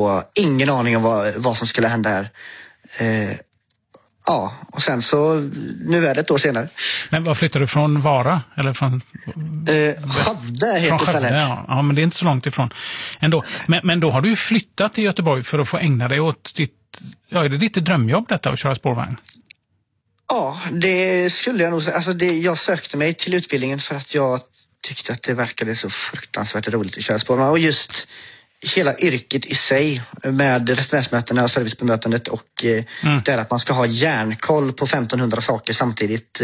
och ingen aning om vad som skulle hända här. Ja, och sen så, nu är det ett år senare. Men vad flyttade du från Vara? Eller från Skövde heter stället. Ja, men det är inte så långt ifrån ändå. Men då har du ju flyttat till Göteborg för att få ägna dig åt är det ditt drömjobb detta att köra spårvagn? Ja, det skulle jag nog säga. Alltså jag sökte mig till utbildningen för att jag tyckte att det verkade så fruktansvärt roligt att köra spårvagn. Och just hela yrket i sig med resenärsmötena och servicebemötandet och det att man ska ha järnkoll på 1500 saker samtidigt.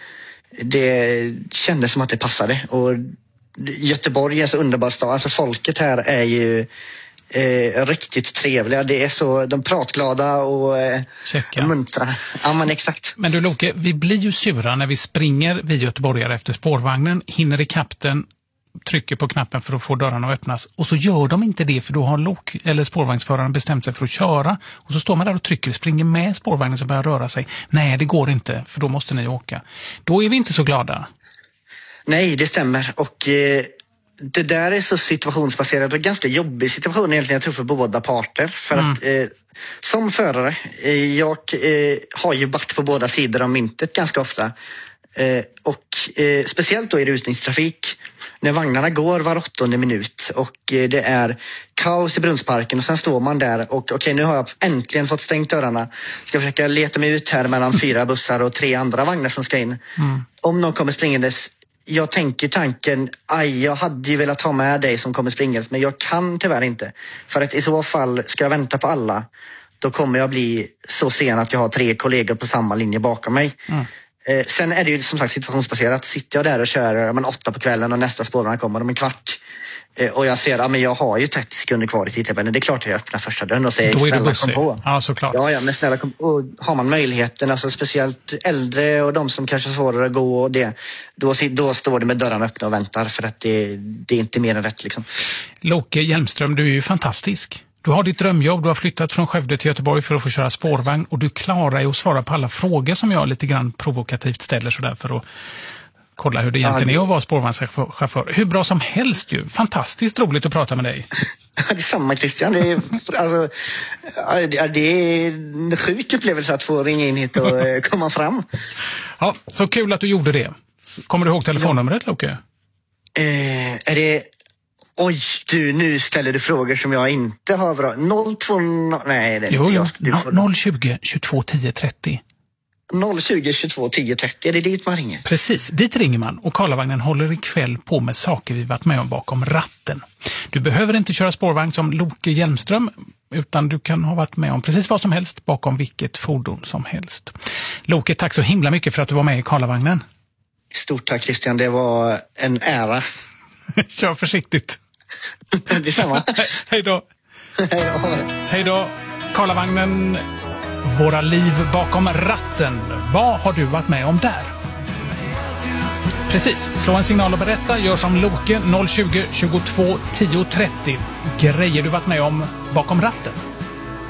Det kändes som att det passade. Och Göteborg är så underbar stad. Alltså folket här är ju riktigt trevliga. Det är så, de pratglada och muntra. Ja, men exakt. Men du Loke, vi blir ju sura när vi springer vid göteborgare efter spårvagnen, hinner i kapten, trycker på knappen för att få dörrarna att öppnas och så gör de inte det för då har spårvagnsföraren bestämt sig för att köra och så står man där och trycker, springer med spårvagnen som börjar röra sig. Nej, det går inte för då måste ni åka. Då är vi inte så glada. Nej, det stämmer och det där är så situationsbaserat och ganska jobbig situation egentligen, jag tror för båda parter. För att som förare, jag har ju varit på båda sidor av myntet ganska ofta. Och speciellt då i rusningstrafik när vagnarna går var 8:e minut och det är kaos i Brunnsparken och sen står man där och okej, nu har jag äntligen fått stängt dörrarna, ska försöka leta mig ut här mellan 4 bussar och 3 andra vagnar som ska in. Om någon kommer springandes, jag tänker tanken, jag hade ju velat ha med dig som kommer springandes, men jag kan tyvärr inte, för att i så fall ska jag vänta på alla, då kommer jag bli så sen att jag har 3 kollegor på samma linje bakom mig. Sen är det ju som sagt situationsbaserat. Sitter jag där och kör 8 på kvällen och nästa spårvagn kommer om en kvart och jag ser att jag har ju 30 sekunder kvar i tidtabellen. Det är klart att jag öppnar första dörren och säger snälla kom på. Ja, såklart. Ja, men snälla kom på. Och har man möjligheten, alltså speciellt äldre och de som kanske är svårare att gå och det, då står det med dörrarna öppna och väntar för att det är inte mer än rätt liksom. Loke Hjelmström, du är ju fantastisk. Du har ditt drömjobb, du har flyttat från Skövde till Göteborg för att få köra spårvagn och du klarar dig att svara på alla frågor som jag lite grann provokativt ställer sådär för att kolla hur det egentligen är att vara spårvagnschaufför. Hur bra som helst ju. Fantastiskt roligt att prata med dig. Det är samma Christian. Det är en sjuk upplevelse att få ringa in hit och komma fram. Ja, så kul att du gjorde det. Kommer du ihåg telefonnumret, Loke? Är det... Oj, nu ställer du frågor som jag inte har bra. 020... Nej, det är inte jag. 020 22 10 30. 020 22 10 30, är det dit man ringer? Precis, dit ringer man och Karlavagnen håller ikväll på med saker vi varit med om bakom ratten. Du behöver inte köra spårvagn som Loke Hjelmström utan du kan ha varit med om precis vad som helst bakom vilket fordon som helst. Loke, tack så himla mycket för att du var med i Karlavagnen. Stort tack Christian, det var en ära. Kör försiktigt. Detsamma. Hej då. Hej då. Karlavagnen, våra liv bakom ratten. Vad har du varit med om där? Precis, slå en signal och berätta. Gör som Loke 020 22 10 30. Grejer du varit med om bakom ratten.